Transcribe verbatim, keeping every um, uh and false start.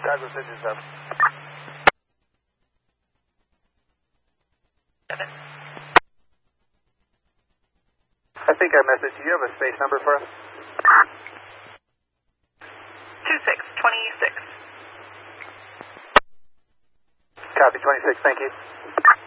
Chicago six seven. I think I messaged you. You have a space number for us? two six twenty-six. Copy, twenty-six, thank you.